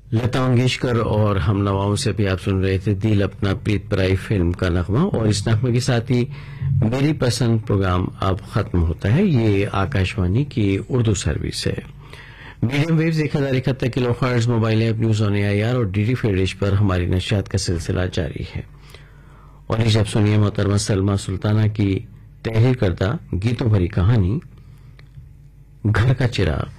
लता मंगेशकर और हम नवाओं से भी आप सुन रहे थे दिल अपना प्रीत पराई फिल्म का नगमा। और इस नगमे के साथ ही मेरी पसंद प्रोग्राम अब खत्म होता है। ये आकाशवाणी की उर्दू सर्विस है। Medium waves 1071 kilohertz, mobile app news on AIR और डीडी फ्रीडिश पर हमारी नशियात का सिलसिला जारी है। और जब सुनिए मोहतरमा सलमा सुल्ताना की तहरीर करदा गीतों भरी कहानी घर का चिराग।